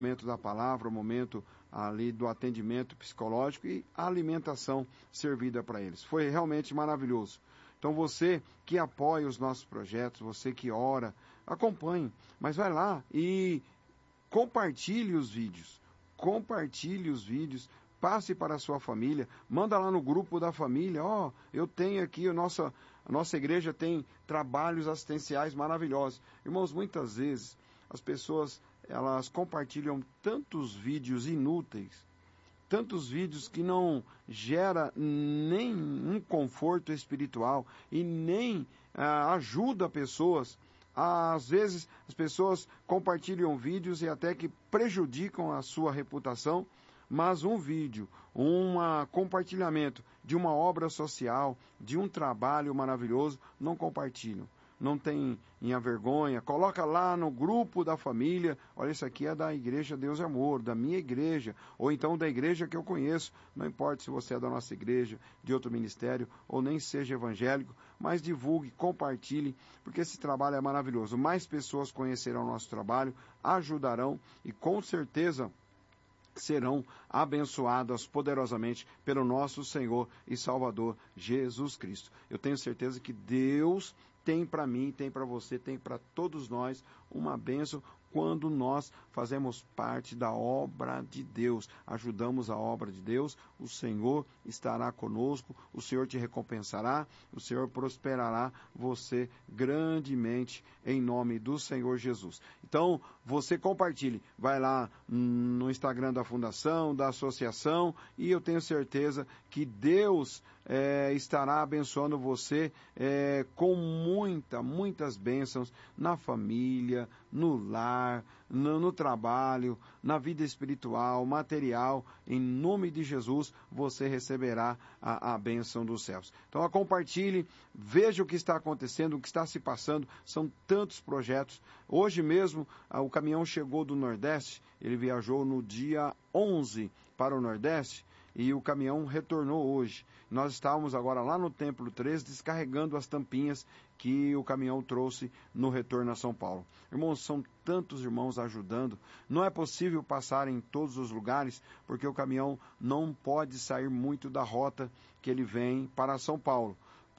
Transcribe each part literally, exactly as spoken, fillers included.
momento da palavra, o momento ali do atendimento psicológico e a alimentação servida para eles. Foi realmente maravilhoso. Então você que apoia os nossos projetos, você que ora, acompanhe, mas vai lá e compartilhe os vídeos, compartilhe os vídeos, passe para a sua família, manda lá no grupo da família, ó, oh, eu tenho aqui, a nossa, a nossa igreja tem trabalhos assistenciais maravilhosos. Irmãos, muitas vezes as pessoas, elas compartilham tantos vídeos inúteis, tantos vídeos que não gera nem um conforto espiritual e nem ah, ajuda pessoas. Às vezes as pessoas compartilham vídeos e até que prejudicam a sua reputação, mas um vídeo, um compartilhamento de uma obra social, de um trabalho maravilhoso, não compartilham. Não tem a vergonha, coloca lá no grupo da família, olha, isso aqui é da Igreja Deus e Amor, da minha igreja, ou então da igreja que eu conheço, não importa se você é da nossa igreja, de outro ministério, ou nem seja evangélico, mas divulgue, compartilhe, porque esse trabalho é maravilhoso. Mais pessoas conhecerão o nosso trabalho, ajudarão e com certeza serão abençoadas poderosamente pelo nosso Senhor e Salvador Jesus Cristo. Eu tenho certeza que Deus tem para mim, tem para você, tem para todos nós uma bênção quando nós fazemos parte da obra de Deus, ajudamos a obra de Deus, o Senhor estará conosco, o Senhor te recompensará, o Senhor prosperará você grandemente em nome do Senhor Jesus. Então, você compartilhe, vai lá no Instagram da Fundação, da Associação, e eu tenho certeza que Deus é, estará abençoando você é, com muita, muitas bênçãos na família, no lar, no, no trabalho, na vida espiritual, material. Em nome de Jesus, você receberá a, a bênção dos céus. Então, compartilhe, veja o que está acontecendo, o que está se passando. São tantos projetos. Hoje mesmo, o caminhão chegou do Nordeste, ele viajou no dia onze para o Nordeste, e o caminhão retornou hoje. Nós estávamos agora lá no Templo três descarregando as tampinhas que o caminhão trouxe no retorno a São Paulo. Irmãos, são tantos irmãos ajudando. Não é possível passar em todos os lugares, porque o caminhão não pode sair muito da rota que ele vem para São Paulo.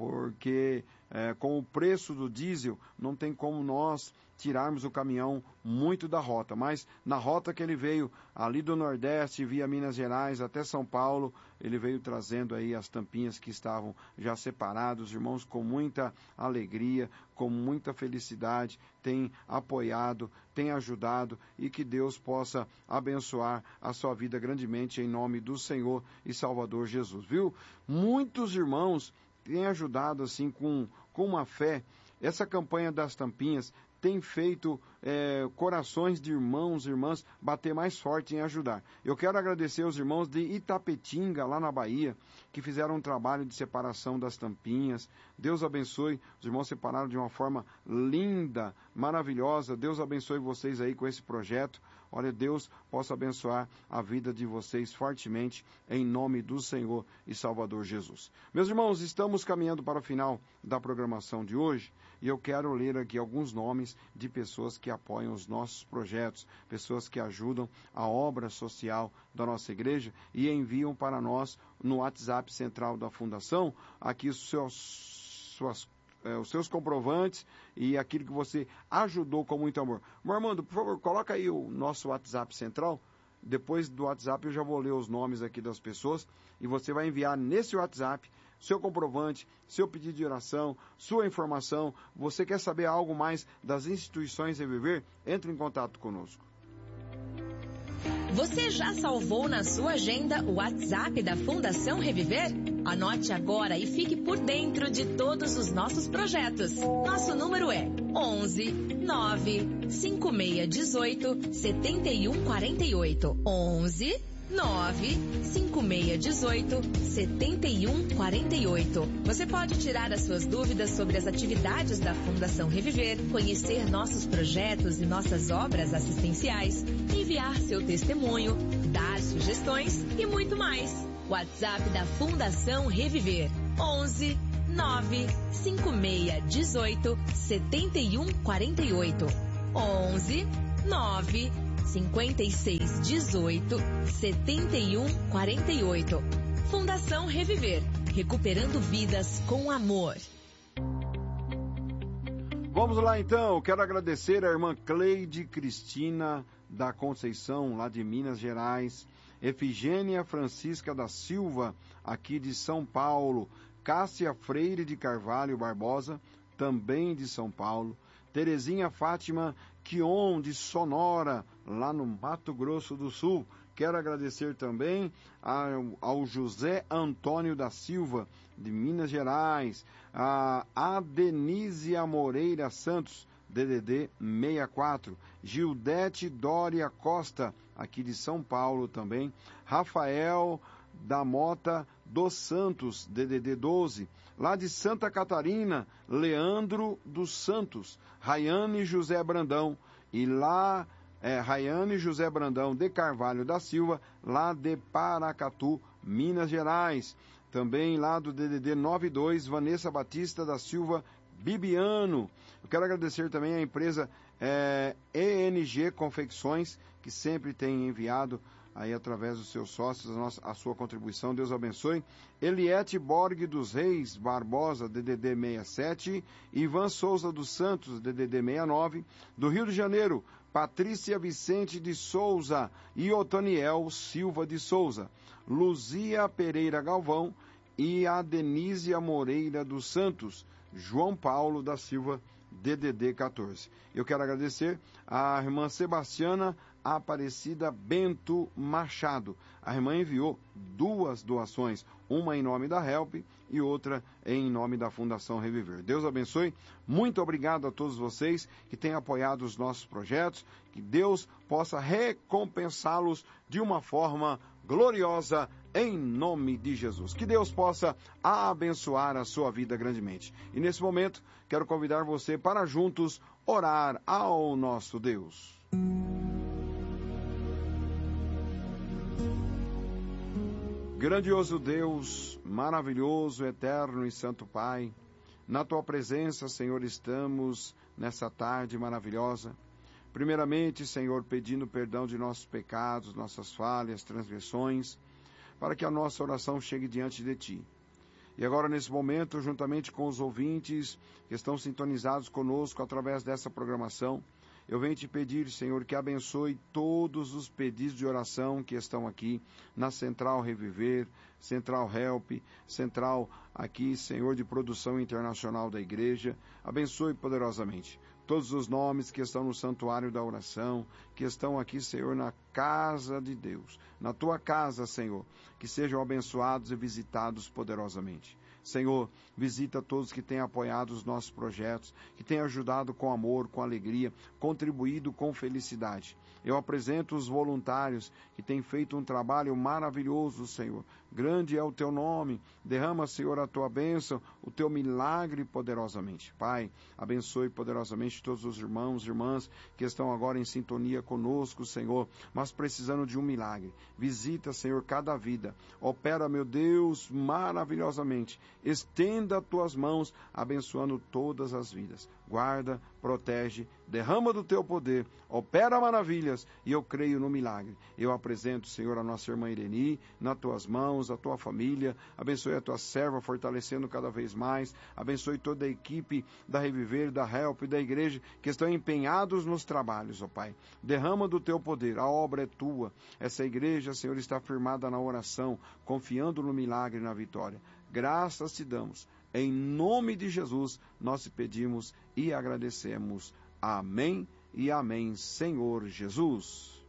Porque é, com o preço do diesel, não tem como nós tirarmos o caminhão muito da rota. Mas na rota que ele veio, ali do Nordeste, via Minas Gerais até São Paulo, ele veio trazendo aí as tampinhas que estavam já separados. Irmãos, com muita alegria, com muita felicidade, tem apoiado, tem ajudado, e que Deus possa abençoar a sua vida grandemente em nome do Senhor e Salvador Jesus. Viu? Muitos irmãos tem ajudado assim com, com uma fé. Essa campanha das tampinhas tem feito é, corações de irmãos e irmãs bater mais forte em ajudar. Eu quero agradecer os irmãos de Itapetinga, lá na Bahia, que fizeram um trabalho de separação das tampinhas. Deus abençoe, os irmãos separaram de uma forma linda, maravilhosa. Deus abençoe vocês aí com esse projeto. Olha, Deus possa abençoar a vida de vocês fortemente, em nome do Senhor e Salvador Jesus. Meus irmãos, estamos caminhando para o final da programação de hoje, e eu quero ler aqui alguns nomes de pessoas que apoiam os nossos projetos, pessoas que ajudam a obra social da nossa igreja e enviam para nós no WhatsApp central da Fundação aqui os seus, suas É, os seus comprovantes e aquilo que você ajudou com muito amor. Meu Armando, por favor, coloca aí o nosso WhatsApp central. Depois do WhatsApp eu já vou ler os nomes aqui das pessoas e você vai enviar nesse WhatsApp seu comprovante, seu pedido de oração, sua informação. Você quer saber algo mais das instituições Reviver? Entre em contato conosco. Você já salvou na sua agenda o WhatsApp da Fundação Reviver? Anote agora e fique por dentro de todos os nossos projetos. Nosso número é onze nove cinco seis um oito sete um quatro oito. onze nove cinco seis um oito sete um quatro oito. Você pode tirar as suas dúvidas sobre as atividades da Fundação Reviver, conhecer nossos projetos e nossas obras assistenciais, enviar seu testemunho, dar sugestões e muito mais. WhatsApp da Fundação Reviver, onze nove cinco seis um oito sete um quatro oito. onze nove cinquenta e seis, dezoito, setenta e um, quarenta e oito. Fundação Reviver, recuperando vidas com amor. Vamos lá então, quero agradecer a irmã Cleide Cristina da Conceição, lá de Minas Gerais, Efigênia Francisca da Silva, aqui de São Paulo, Cássia Freire de Carvalho Barbosa, também de São Paulo, Terezinha Fátima Quion de Sonora, lá no Mato Grosso do Sul. Quero agradecer também ao, ao José Antônio da Silva, de Minas Gerais, a Adenísia Moreira Santos, D D D sessenta e quatro, Gildete Dória Costa, aqui de São Paulo também, Rafael da Mota dos Santos, D D D doze, lá de Santa Catarina, Leandro dos Santos, Rayane José Brandão, e lá, é, Rayane José Brandão de Carvalho da Silva, lá de Paracatu, Minas Gerais. Também lá do D D D noventa e dois, Vanessa Batista da Silva Bibiano. Eu quero agradecer também à empresa é, E N G Confecções, que sempre tem enviado aí através dos seus sócios a, nossa, a sua contribuição. Deus abençoe. Eliette Borg dos Reis Barbosa, D D D sessenta e sete, Ivan Souza dos Santos, D D D sessenta e nove, do Rio de Janeiro, Patrícia Vicente de Souza e Otaniel Silva de Souza, Luzia Pereira Galvão e a Denísia Moreira dos Santos, João Paulo da Silva, D D D quatorze. Eu quero agradecer à irmã Sebastiana Aparecida Bento Machado. A irmã enviou duas doações, uma em nome da Help e outra em nome da Fundação Reviver. Deus abençoe. Muito obrigado a todos vocês que têm apoiado os nossos projetos. Que Deus possa recompensá-los de uma forma gloriosa, em nome de Jesus. Que Deus possa abençoar a sua vida grandemente. E nesse momento, quero convidar você para juntos orar ao nosso Deus. Grandioso Deus, maravilhoso, eterno e santo Pai, na Tua presença, Senhor, estamos nessa tarde maravilhosa. Primeiramente, Senhor, pedindo perdão de nossos pecados, nossas falhas, transgressões, para que a nossa oração chegue diante de Ti. E agora, nesse momento, juntamente com os ouvintes que estão sintonizados conosco através dessa programação, eu venho te pedir, Senhor, que abençoe todos os pedidos de oração que estão aqui na Central Reviver, Central Help, Central aqui, Senhor, de Produção Internacional da Igreja. Abençoe poderosamente todos os nomes que estão no santuário da oração, que estão aqui, Senhor, na casa de Deus, na Tua casa, Senhor, que sejam abençoados e visitados poderosamente. Senhor, visita todos que têm apoiado os nossos projetos, que têm ajudado com amor, com alegria, contribuído com felicidade. Eu apresento os voluntários que têm feito um trabalho maravilhoso, Senhor. Grande é o Teu nome. Derrama, Senhor, a Tua bênção, o Teu milagre poderosamente. Pai, abençoe poderosamente todos os irmãos e irmãs que estão agora em sintonia conosco, Senhor, mas precisando de um milagre. Visita, Senhor, cada vida. Opera, meu Deus, maravilhosamente. Estenda Tuas mãos, abençoando todas as vidas. Guarda, protege, derrama do Teu poder, opera maravilhas, e eu creio no milagre. Eu apresento, Senhor, a nossa irmã Ireni, nas Tuas mãos, a Tua família, abençoe a Tua serva, fortalecendo cada vez mais, abençoe toda a equipe da Reviver, da Help e da Igreja, que estão empenhados nos trabalhos, ó Pai. Derrama do Teu poder, a obra é Tua. Essa igreja, Senhor, está firmada na oração, confiando no milagre e na vitória. Graças te damos. Em nome de Jesus, nós te pedimos e agradecemos. Amém e amém, Senhor Jesus.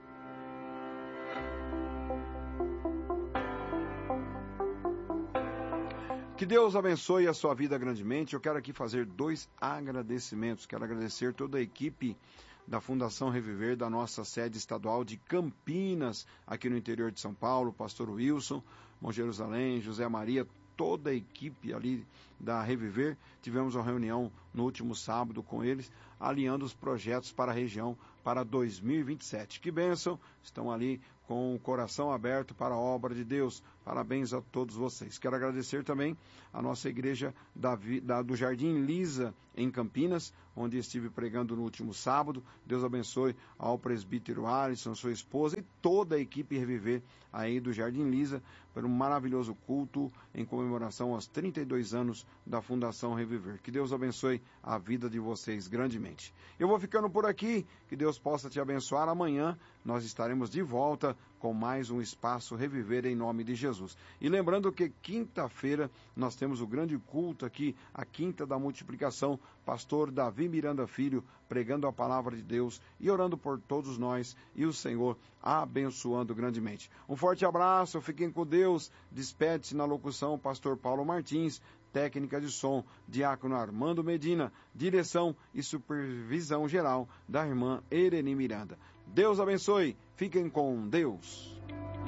Que Deus abençoe a sua vida grandemente. Eu quero aqui fazer dois agradecimentos. Quero agradecer toda a equipe da Fundação Reviver, da nossa sede estadual de Campinas, aqui no interior de São Paulo, pastor Wilson, Bom Jerusalém, José Maria, toda a equipe ali da Reviver. Tivemos uma reunião no último sábado com eles, alinhando os projetos para a região para dois mil e vinte e sete. Que bênção! Estão ali com o coração aberto para a obra de Deus. Parabéns a todos vocês. Quero agradecer também a nossa igreja da, da, do Jardim Lisa, em Campinas, onde estive pregando no último sábado. Deus abençoe ao presbítero Alisson, sua esposa e toda a equipe Reviver aí do Jardim Lisa, por um maravilhoso culto em comemoração aos trinta e dois anos da Fundação Reviver. Que Deus abençoe a vida de vocês grandemente. Eu vou ficando por aqui, que Deus possa te abençoar. Amanhã nós estaremos de volta com mais um Espaço Reviver em nome de Jesus. E lembrando que quinta-feira nós temos o grande culto aqui, a Quinta da Multiplicação, pastor Davi Miranda Filho, pregando a palavra de Deus e orando por todos nós e o Senhor abençoando grandemente. Um forte abraço, fiquem com Deus. Despede-se na locução pastor Paulo Martins, técnica de som, diácono Armando Medina, direção e supervisão geral da irmã Ereni Miranda. Deus abençoe, fiquem com Deus.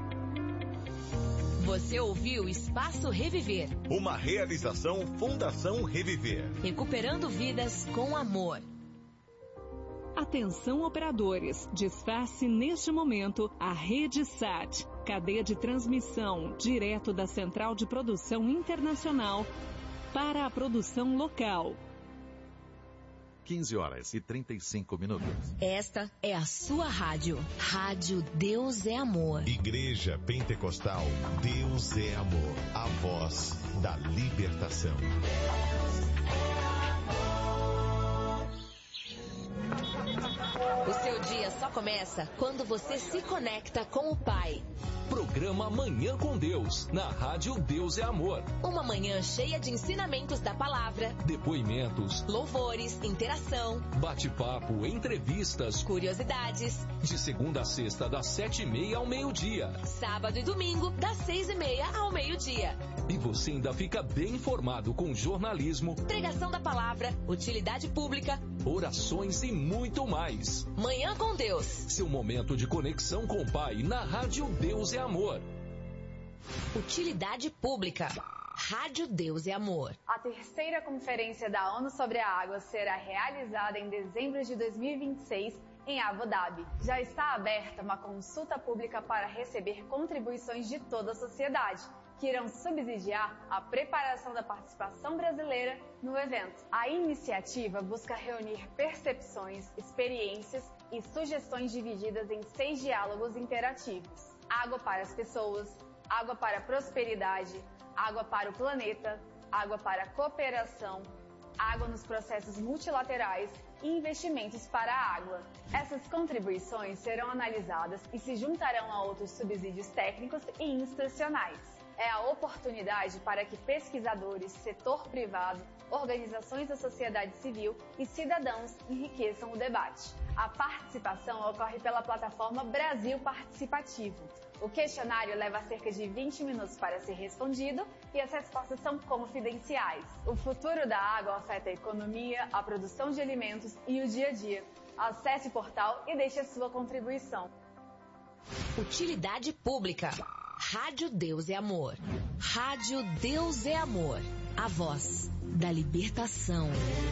Você ouviu Espaço Reviver. Uma realização Fundação Reviver. Recuperando vidas com amor. Atenção operadores, desface neste momento a Rede Sat, cadeia de transmissão direto da Central de Produção Internacional para a produção local. quinze horas e trinta e cinco minutos. Esta é a sua rádio. Rádio Deus é Amor. Igreja Pentecostal Deus é Amor. A voz da libertação. O seu dia só começa quando você se conecta com o Pai. Programa Manhã com Deus, na Rádio Deus é Amor. Uma manhã cheia de ensinamentos da palavra, depoimentos, louvores, interação, bate-papo, entrevistas, curiosidades. De segunda a sexta, das sete e meia ao meio-dia. Sábado e domingo, das seis e meia ao meio-dia. E você ainda fica bem informado com jornalismo, pregação da palavra, utilidade pública, orações e muito mais. Manhã com Deus. Seu momento de conexão com o Pai na Rádio Deus é Amor. Utilidade pública. Rádio Deus é Amor. A terceira conferência da ONU sobre a água será realizada em dezembro de dois mil e vinte e seis em Abu Dhabi. Já está aberta uma consulta pública para receber contribuições de toda a sociedade, que irão subsidiar a preparação da participação brasileira no evento. A iniciativa busca reunir percepções, experiências e sugestões divididas em seis diálogos interativos. Água para as pessoas, água para a prosperidade, água para o planeta, água para a cooperação, água nos processos multilaterais e investimentos para a água. Essas contribuições serão analisadas e se juntarão a outros subsídios técnicos e institucionais. É a oportunidade para que pesquisadores, setor privado, organizações da sociedade civil e cidadãos enriqueçam o debate. A participação ocorre pela plataforma Brasil Participativo. O questionário leva cerca de vinte minutos para ser respondido e as respostas são confidenciais. O futuro da água afeta a economia, a produção de alimentos e o dia a dia. Acesse o portal e deixe a sua contribuição. Utilidade pública. Rádio Deus é Amor. Rádio Deus é Amor. A voz da libertação.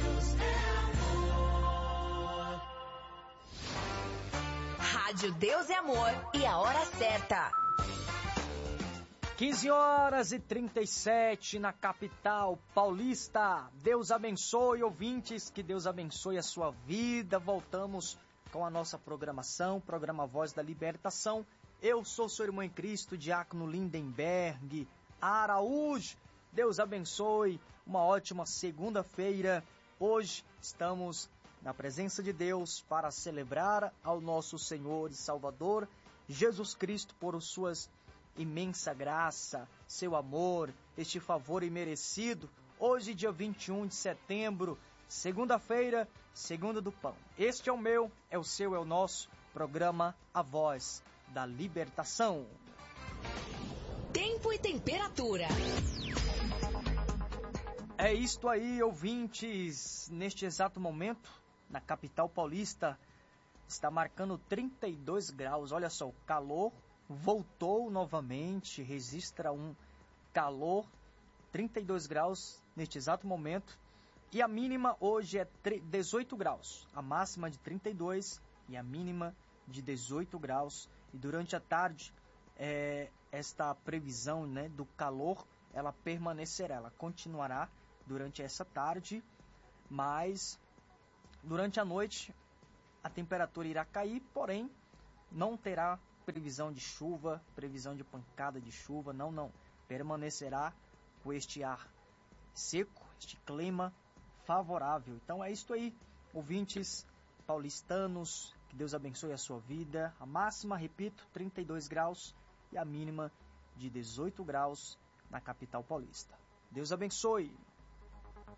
Rádio Deus é Amor e a hora certa. quinze horas e trinta e sete na capital paulista. Deus abençoe, ouvintes, que Deus abençoe a sua vida. Voltamos com a nossa programação, programa Voz da Libertação. Eu sou seu irmão em Cristo, diácono Lindenberg Araújo. Deus abençoe, uma ótima segunda-feira. Hoje estamos na presença de Deus para celebrar ao nosso Senhor e Salvador Jesus Cristo por suas imensa graça, seu amor, este favor imerecido. Hoje, dia vinte e um de setembro, segunda-feira, segunda do pão. Este é o meu, é o seu, é o nosso programa A Voz da Libertação. Tempo e temperatura. É isto aí, ouvintes. Neste exato momento, na capital paulista, está marcando trinta e dois graus. Olha só, o calor voltou novamente, registra um calor, trinta e dois graus neste exato momento. E a mínima hoje é dezoito graus. A máxima de trinta e dois e a mínima de dezoito graus E durante a tarde, é, esta previsão, né, do calor, ela permanecerá, ela continuará durante essa tarde, mas durante a noite a temperatura irá cair, porém não terá previsão de chuva, previsão de pancada de chuva, não, não. Permanecerá com este ar seco, este clima favorável. Então é isto aí, ouvintes paulistanos, que Deus abençoe a sua vida. A máxima, repito, trinta e dois graus e a mínima de dezoito graus na capital paulista. Deus abençoe.